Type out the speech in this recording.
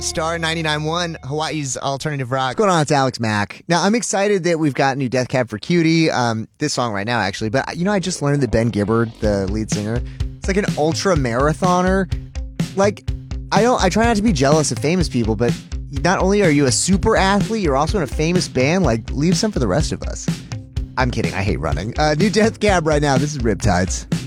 Star 99.1, Hawaii's alternative rock. What's going on? It's Alex Mack. Now, I'm excited that we've got new Death Cab for Cutie, this song right now, actually. But, I just learned that Ben Gibbard, the lead singer, it's like an ultra marathoner. Like, I try not to be jealous of famous people, but not only are you a super athlete, you're also in a famous band. Like, leave some for the rest of us. I'm kidding. I hate running. New Death Cab right now. This is Riptides.